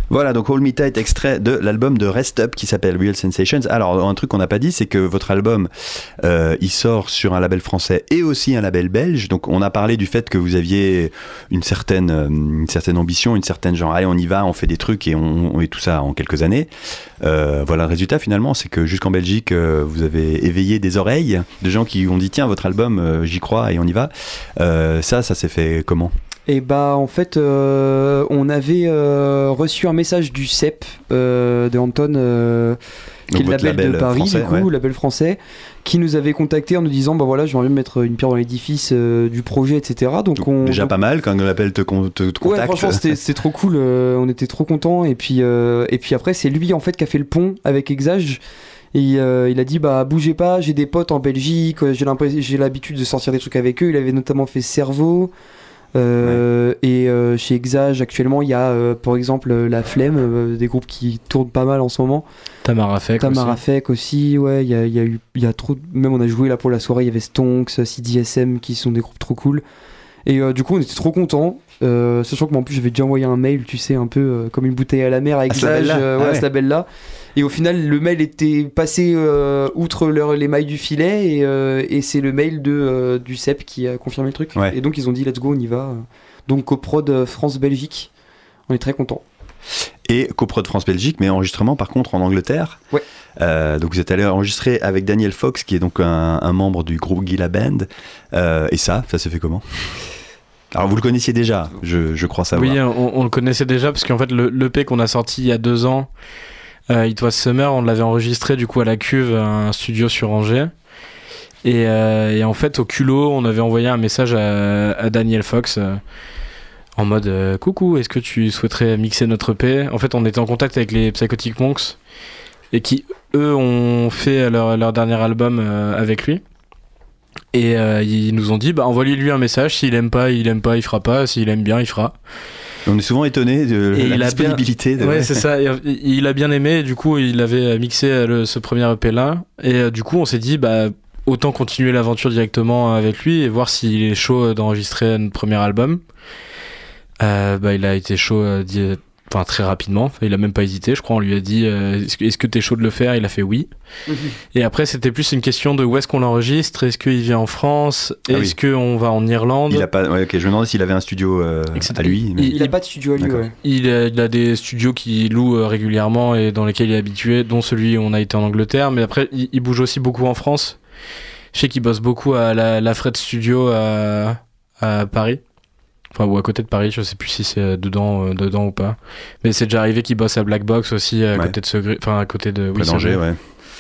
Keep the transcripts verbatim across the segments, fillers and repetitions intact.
Voilà, donc Hold Me Tight, extrait de l'album de Rest Up qui s'appelle Real Sensations. Alors, un truc qu'on n'a pas dit, c'est que votre album, euh, il sort sur un label français et aussi un label belge. Donc, on a parlé du fait que vous aviez une certaine, une certaine ambition, une certaine genre, allez, on y va, on fait des trucs et on, on et tout ça en quelques années. Euh, voilà, le résultat finalement, c'est que jusqu'en Belgique, euh, vous avez éveillé des oreilles de gens qui ont dit, tiens, votre album, euh, j'y crois et on y va. Euh, ça, ça s'est fait comment ? Et bah en fait euh, on avait euh, reçu un message du C E P euh, de Anton euh, qui est le label, label de Paris français, du coup, ouais. label français, qui nous avait contacté en nous disant bah voilà, j'aimerais bien mettre une pierre dans l'édifice euh, du projet, et cetera. Donc, donc on, déjà donc... pas mal quand le label te, te, te contacte. Ouais, franchement c'était, c'était trop cool, euh, on était trop contents et puis euh, et puis après c'est lui en fait qui a fait le pont avec Exage. Et euh, il a dit bah bougez pas, j'ai des potes en Belgique, j'ai, l'impression, j'ai l'habitude de sortir des trucs avec eux. Il avait notamment fait Cerveau. Euh, ouais. Et euh, chez Exage actuellement il y a euh, par exemple euh, La Flemme, euh, des groupes qui tournent pas mal en ce moment. Tamarafek aussi. Tamarafek aussi, ouais, il y a, y a eu, il y a trop, même on a joué là pour la soirée, il y avait Stonks, C D S M qui sont des groupes trop cool. Et euh, du coup on était trop contents, euh, sachant que moi en plus j'avais déjà envoyé un mail, tu sais, un peu euh, comme une bouteille à la mer à Exage, euh, ouais, ah ouais. à ce label là. Et au final, le mail était passé euh, outre leur, les mailles du filet et, euh, et c'est le mail de, euh, du C E P qui a confirmé le truc. Ouais. Et donc, ils ont dit let's go, on y va. Donc, coprod France-Belgique. On est très contents. Et coprod France-Belgique, mais enregistrement par contre en Angleterre. Ouais. Euh, donc, vous êtes allé enregistrer avec Daniel Fox, qui est donc un, un membre du groupe Gila Band. Euh, et ça, ça s'est fait comment ? Alors vous le connaissiez déjà, je, je crois savoir. Oui, on, on le connaissait déjà parce qu'en fait, le, l'E P qu'on a sorti il y a deux ans, Euh, It Was Summer, on l'avait enregistré du coup à la Cuve, un studio sur Angers. Et, euh, et en fait, au culot, on avait envoyé un message à, à Daniel Fox euh, en mode euh, coucou, est-ce que tu souhaiterais mixer notre E P ? En fait, on était en contact avec les Psychotic Monks et qui, eux, ont fait leur, leur dernier album euh, avec lui. Et euh, ils nous ont dit bah, envoyez-lui un message, s'il aime pas, il aime pas, il fera pas, s'il aime bien, il fera. On est souvent étonné de et la disponibilité. Bien... De... Ouais, c'est ça. Il, il a bien aimé. Du coup, il avait mixé le, ce premier E P là. Et euh, du coup, on s'est dit, bah, autant continuer l'aventure directement avec lui et voir s'il est chaud d'enregistrer notre premier album. Euh, bah, il a été chaud, euh, dit, enfin très rapidement. Enfin, il a même pas hésité. Je crois. On lui a dit, euh, est-ce que, est-ce que t'es chaud de le faire ? Il a fait oui. Mmh. Et après, c'était plus une question de où est-ce qu'on l'enregistre. Est-ce qu'il vient en France ? Est-ce ah oui. qu'on va en Irlande ? Il a pas. Ouais, ok. Je me demandais s'il avait un studio euh, à lui. Mais... Il, il a pas de studio à lui. Ouais. Il, a, il a des studios qu'il loue euh, régulièrement et dans lesquels il est habitué, dont celui où on a été en Angleterre. Mais après, il, il bouge aussi beaucoup en France. Je sais qu'il bosse beaucoup à la, la Fred Studio à, à Paris. Enfin, ou à côté de Paris, je sais plus si c'est dedans, euh, dedans ou pas. Mais c'est déjà arrivé qu'il bosse à Black Box aussi, à ouais. côté de Segré, enfin à côté de oui, Angers, ouais.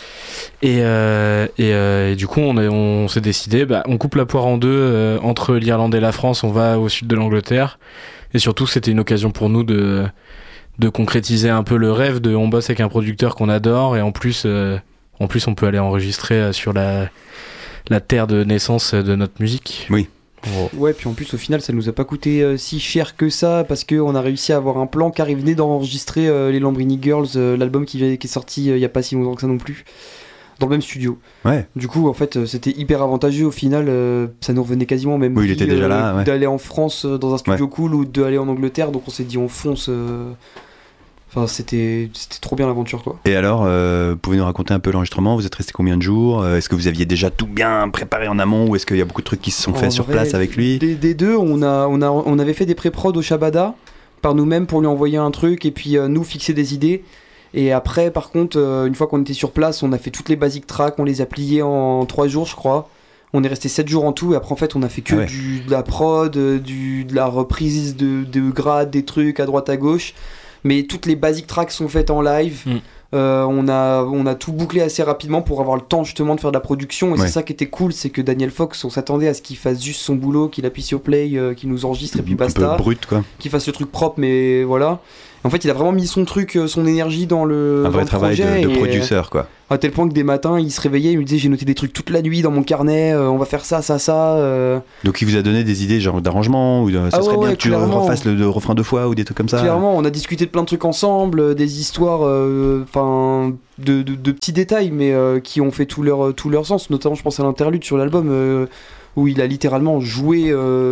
Et, euh, et, euh, et du coup, on, est, on s'est décidé, bah, on coupe la poire en deux euh, entre l'Irlande et la France, on va au sud de l'Angleterre. Et surtout, c'était une occasion pour nous de, de concrétiser un peu le rêve de on bosse avec un producteur qu'on adore et en plus, euh, en plus on peut aller enregistrer sur la, la terre de naissance de notre musique. Oui. Oh. Ouais, puis en plus au final ça nous a pas coûté euh, si cher que ça parce qu'on a réussi à avoir un plan car il venait d'enregistrer euh, les Lambrini Girls, euh, l'album qui, qui est sorti euh, il y a pas si longtemps que ça non plus, dans le même studio. Ouais. Du coup en fait euh, c'était hyper avantageux au final, euh, ça nous revenait quasiment même oui, il était déjà euh, là, ouais. d'aller en France euh, dans un studio ouais. cool ou d'aller en Angleterre, donc on s'est dit on fonce. Euh... Enfin, c'était, c'était trop bien l'aventure quoi. Et alors, euh, vous pouvez nous raconter un peu l'enregistrement ? Vous êtes resté combien de jours ? Est-ce que vous aviez déjà tout bien préparé en amont ou est-ce qu'il y a beaucoup de trucs qui se sont faits en sur vrai, place avec lui ? Des, des deux, on, a, on, a, on avait fait des pré-prod au Shabada par nous-mêmes pour lui envoyer un truc et puis euh, nous fixer des idées. Et après, par contre, euh, une fois qu'on était sur place, on a fait toutes les basic tracks, on les a pliées en trois jours, je crois. On est resté sept jours en tout et après en fait on a fait que ah ouais. du, de la prod, du, de la reprise de, de grades, des trucs à droite à gauche. Mais toutes les basic tracks sont faites en live. Mm. Euh, on, a, on a tout bouclé assez rapidement pour avoir le temps justement de faire de la production. Et ouais. c'est ça qui était cool, c'est que Daniel Fox, on s'attendait à ce qu'il fasse juste son boulot, qu'il appuie sur play, euh, qu'il nous enregistre et puis basta. Un peu brut quoi. Qu'il fasse le truc propre, mais voilà. En fait, il a vraiment mis son truc, son énergie dans le un vrai le travail de, de produceur quoi. À tel point que des matins, il se réveillait, il me disait j'ai noté des trucs toute la nuit dans mon carnet, euh, on va faire ça, ça, ça. Euh... Donc il vous a donné des idées genre d'arrangement ou de, ça ah serait ouais, bien ouais, que tu refasses le, le refrain deux fois ou des trucs comme ça. Clairement, on a discuté de plein de trucs ensemble, des histoires, enfin, euh, de, de, de petits détails, mais euh, qui ont fait tout leur, tout leur sens. Notamment, je pense à l'interlude sur l'album euh, où il a littéralement joué. Euh,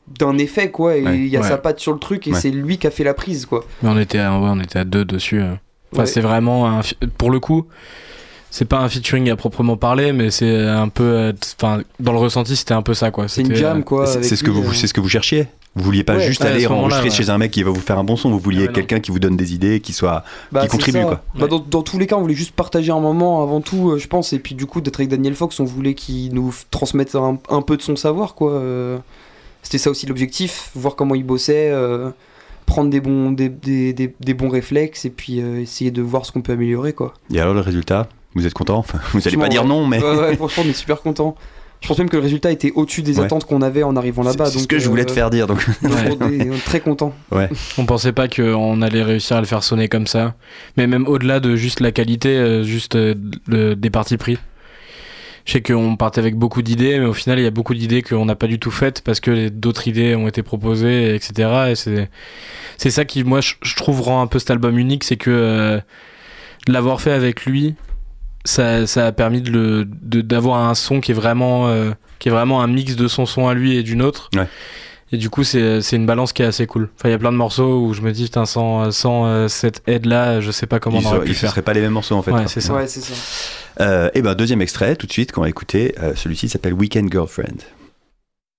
d'un effet, quoi, et il Ouais. y a Ouais. sa patte sur le truc, et Ouais. c'est lui qui a fait la prise, quoi. Mais on était, à, ouais, on était à deux dessus. euh. Enfin, Ouais. c'est vraiment un, fi- pour le coup, c'est pas un featuring à proprement parler, mais c'est un peu, euh, enfin, dans le ressenti, c'était un peu ça, quoi. C'est une C'était, jam, euh, quoi. c'est, avec c'est ce que lui, vous, euh. c'est ce que vous cherchiez. Vous vouliez pas Ouais. juste Ouais, à aller ce moment-là, enregistrer ouais. chez un mec qui va vous faire un bon son. Vous vouliez Ah ouais, non. quelqu'un qui vous donne des idées, qui soit Bah, qui c'est contribue, ça. quoi. Bah, Ouais. dans, dans tous les cas, on voulait juste partager un moment avant tout, euh, je pense, et puis du coup, d'être avec Daniel Fox, on voulait qu'il nous f- transmette un, un peu de son savoir, quoi. euh. C'était ça aussi l'objectif, voir comment il bossait, euh, prendre des bons, des, des, des, des bons réflexes, et puis euh, essayer de voir ce qu'on peut améliorer, quoi. Et alors le résultat, vous êtes content? Enfin, vous allez pas Franchement, dire ouais. non, mais Ouais, ouais, franchement, on est super content. Je pense même que le résultat était au-dessus des Ouais. attentes qu'on avait en arrivant c'est, là-bas. c'est ce donc, que je voulais te euh, faire dire. Donc donc, Ouais. on est très content. On pensait pas qu'on allait réussir à le faire sonner comme ça. Mais même au-delà de juste la qualité, euh, juste euh, le, des parties pris. Je sais qu'on partait avec beaucoup d'idées, mais au final, il y a beaucoup d'idées qu'on n'a pas du tout faites parce que les- d'autres idées ont été proposées, et cetera. Et c'est, c'est ça qui, moi, je, je trouve, rend un peu cet album unique, c'est que euh, l'avoir fait avec lui, ça, ça a permis de le, de, d'avoir un son qui est vraiment, euh, qui est vraiment un mix de son son à lui et d'une autre. Ouais. Et du coup, c'est, c'est une balance qui est assez cool. Enfin, il y a plein de morceaux où je me dis, putain, sans, sans euh, cette aide-là, je sais pas comment ils on aurait ne pu faire. seraient pas les mêmes morceaux en fait. Ouais, quoi. c'est ça. Ouais, c'est ça. Euh, et ben deuxième extrait tout de suite qu'on va écouter. Euh, celui-ci s'appelle Weekend Girlfriend.